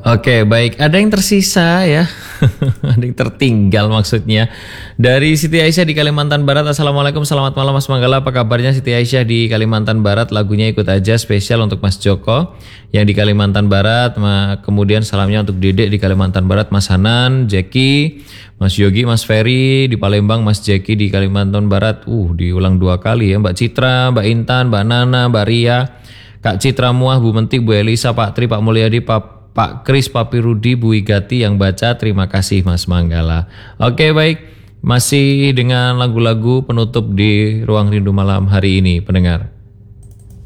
Oke, baik. Ada yang tersisa ya. Ada yang tertinggal maksudnya. Dari Siti Aisyah di Kalimantan Barat. Assalamualaikum, selamat malam Mas Manggala. Apa kabarnya Siti Aisyah di Kalimantan Barat? Lagunya ikut aja spesial untuk Mas Joko yang di Kalimantan Barat. Kemudian salamnya untuk Dedek di Kalimantan Barat, Mas Hanan, Jackie, Mas Yogi, Mas Ferry di Palembang, Mas Jackie di Kalimantan Barat. Diulang 2 kali ya. Mbak Citra, Mbak Intan, Mbak Nana, Mbak Ria, Kak Citra Muah, Bu Mentik, Bu Elisa, Pak Tri, Pak Mulyadi, Pak Kris, Papi Rudi, Bu Igati yang baca. Terima kasih Mas Manggala. Oke, baik. Masih dengan lagu-lagu penutup di Ruang Rindu Malam hari ini, pendengar.